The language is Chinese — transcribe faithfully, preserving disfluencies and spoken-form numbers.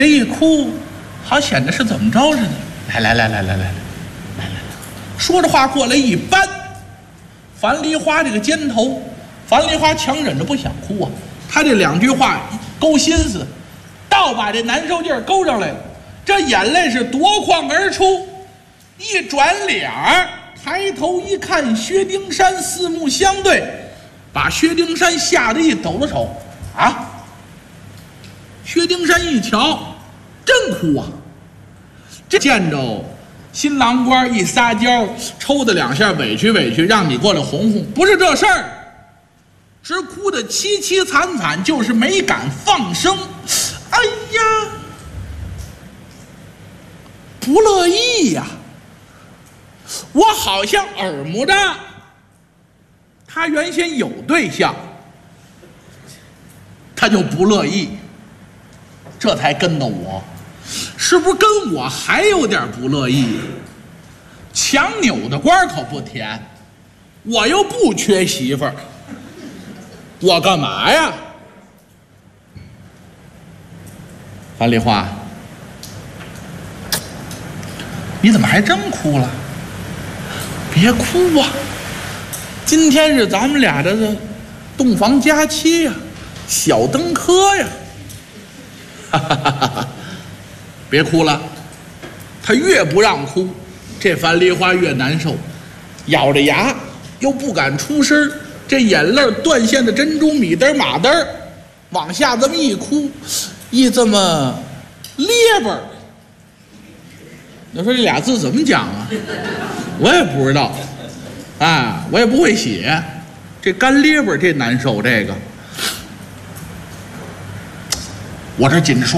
这一哭，好显得是怎么着似的。来来来来来来来来来，说着话过来一扳，樊梨花这个肩头，樊梨花强忍着不想哭啊。他这两句话勾心思，倒把这难受劲儿勾上来了。这眼泪是夺眶而出，一转脸儿，抬头一看，薛丁山四目相对，把薛丁山吓得一抖了手啊！薛丁山一瞧，真哭啊！这见着新郎官一撒娇，抽的两下，委屈委屈，让你过来哄哄，不是这事儿，直哭得凄凄惨惨，就是没敢放声。哎呀，不乐意呀！我好像耳目着，他原先有对象，他就不乐意，这才跟到我，是不是跟我还有点不乐意？强扭的官可不甜，我又不缺媳妇儿，我干嘛呀？樊梨花，你怎么还真哭了？别哭啊！今天是咱们俩的洞房佳期呀，小登科呀！哈哈哈哈！别哭了，他越不让哭，这樊梨花越难受，咬着牙又不敢出声，这眼泪断线的珍珠米灯马灯往下这么一哭，一这么咧巴。你说这俩字怎么讲啊？我也不知道，啊，我也不会写，这干咧巴这难受，这个我这紧着说。